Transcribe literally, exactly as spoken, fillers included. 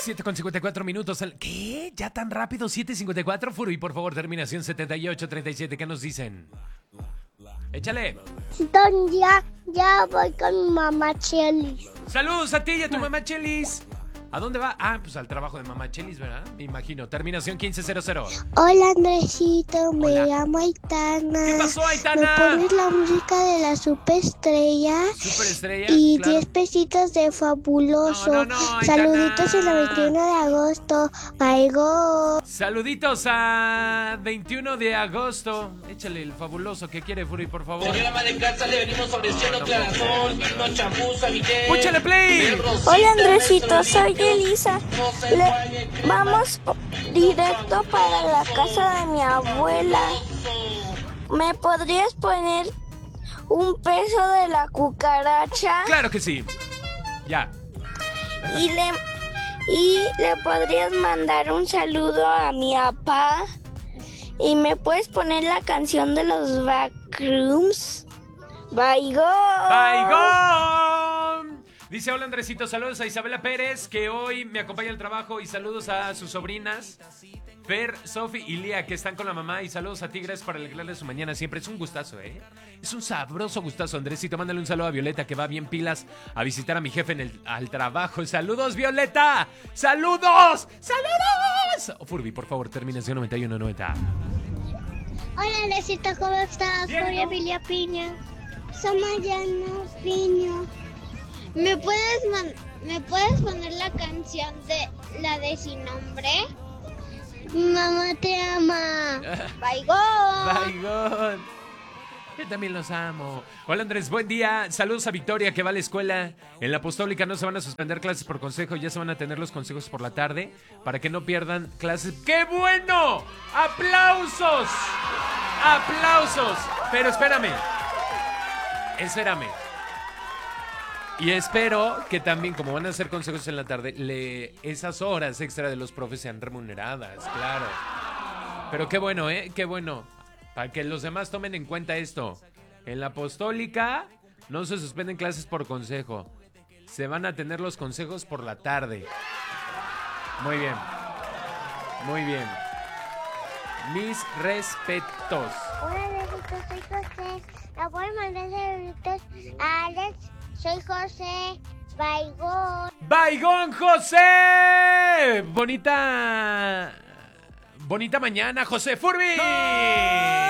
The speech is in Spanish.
siete con cincuenta y cuatro minutos. ¿Qué? ¿Ya tan rápido? siete cincuenta y cuatro, Furby, por favor, terminación setenta y ocho treinta y siete. ¿Qué nos dicen? Échale. Don, ya, ya voy con mi mamá Chelis. Saludos a ti y a tu mamá Chelis. ¿A dónde va? Ah, pues al trabajo de mamá Chelis, ¿verdad? Me imagino. Terminación quince cero cero. Hola, Andresito, me Hola. llamo Aitana. ¿Qué pasó, ¿Me Aitana? pones la música de la superestrella? Superestrella. Y claro. diez pesitos de fabuloso. No, no, no, Aitana. Saluditos en el veintiuno de agosto. Bye, go. Saluditos a veintiuno de agosto. Échale el fabuloso que quiere, Furby, por favor. Señora ama de casa, le venimos ofreciendo No, no, clarasol, no, vino, champús, Miguel. ¡Púchale play! Hola Andresito, soy Elisa. Le- vamos directo para la casa de mi abuela. ¿Me podrías poner un peso de la cucaracha? Claro que sí. Ya. Y le, y le podrías mandar un saludo a mi papá. ¿Y me puedes poner la canción de los Backrooms? Bye, go. Bye, go. Dice, hola Andresito, saludos a Isabela Pérez, que hoy me acompaña al trabajo, y saludos a sus sobrinas, Fer, Sofi y Lía, que están con la mamá, y saludos a ti, gracias por alegrarle su mañana siempre. Es un gustazo, ¿eh? Es un sabroso gustazo, Andresito. Mándale un saludo a Violeta, que va bien pilas a visitar a mi jefe en el, al trabajo. ¡Saludos, Violeta! ¡Saludos! ¡Saludos! Oh, Furby, por favor, terminación noventa y uno noventa. Hola, Andresito, ¿cómo estás? Bien, Soy ¿no? Emilia Piña. Soy Mariana Piña. ¿Me puedes, man- ¿Me puedes poner la canción de la de Sin Nombre? Mamá te ama. Bye, go. Bye, God. Yo también los amo. Hola Andrés, buen día. Saludos a Victoria, que va a la escuela. En la Apostólica no se van a suspender clases por consejo, ya se van a tener los consejos por la tarde para que no pierdan clases. ¡Qué bueno! ¡Aplausos! ¡Aplausos! Pero espérame. Espérame. Y espero que también, como van a hacer consejos en la tarde, le, esas horas extra de los profes sean remuneradas, claro. Pero qué bueno, ¿eh? Qué bueno. Para que los demás tomen en cuenta esto. En la Apostólica no se suspenden clases por consejo. Se van a tener los consejos por la tarde. Muy bien. Muy bien. Mis respetos. Hola, Andresito, soy José. La voy a mandar saluditos a Alex. Soy José. Bye, go. ¡Baigón José! Bonita... Bonita mañana, José Furby.